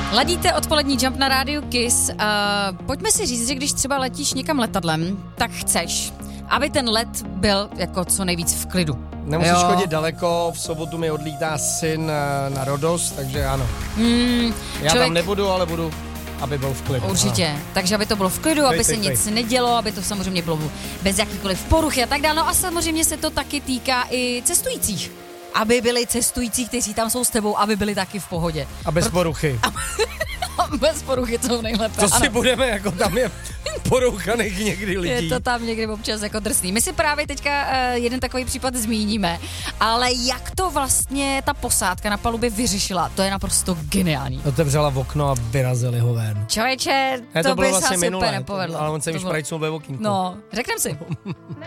Ladíte odpolední Jump na rádiu Kiss. Pojďme si říct, že když třeba letíš někam letadlem, tak chceš, aby ten let byl jako co nejvíc v klidu. Nemusíš chodit daleko, v sobotu mi odlítá syn na Rodos, takže ano. Já tam nebudu, ale budu, aby byl v klidu. Určitě, takže aby to bylo v klidu, aby se nic nedělo, aby to samozřejmě bylo bez jakýkoliv poruchy a tak dále. No a samozřejmě se to taky týká i cestujících. Aby byli cestující, kteří tam jsou s tebou, aby byli taky v pohodě. A bez poruchy. Bez poruchy, co nejlépe. To si budeme, jako tam je porouchaných někdy lidí. Je to tam někdy občas jako drsný. My si právě teďka jeden takový případ zmíníme, ale jak to vlastně ta posádka na palubě vyřešila, to je naprosto geniální. Otevřela okno a vyrazili ho ven. Člověče, to by vlastně se super nepovedlo. Ale on se mi šprajcnul ve okýnku. No, řeknem si.